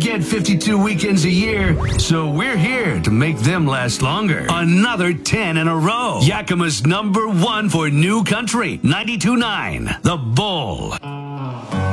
get 52 weekends a year, so we're here to make them last longer. Another 10 in a row. Yakima's #1 for new country, 92.9, The Bull.